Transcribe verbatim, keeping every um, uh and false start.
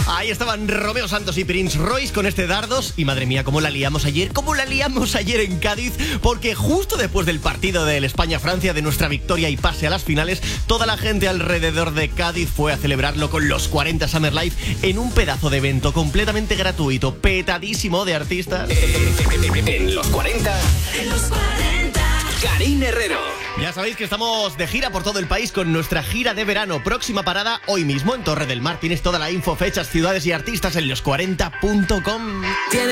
Ahí estaban Romeo Santos y Prince Royce con este Dardos. Y madre mía, cómo la liamos ayer, cómo la liamos ayer en Cádiz. Porque justo después del partido del España-Francia, de nuestra victoria y pase a las finales, toda la gente alrededor de Cádiz fue a celebrarlo con los cuarenta Summer Live en un pedazo de evento completamente gratuito, petadísimo de artistas. En los cuarenta. En los cuarenta. Karine Herrero. Ya sabéis que estamos de gira por todo el país con nuestra gira de verano. Próxima parada hoy mismo en Torre del Mar. Tienes toda la info, fechas, ciudades y artistas en los cuarenta punto com.